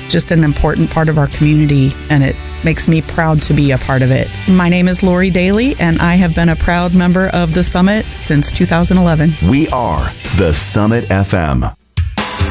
just an important part of our community, and it makes me proud to be a part of it. My name is Lori Daly, and I have been a proud member of the Summit since 2011. We are the Summit FM.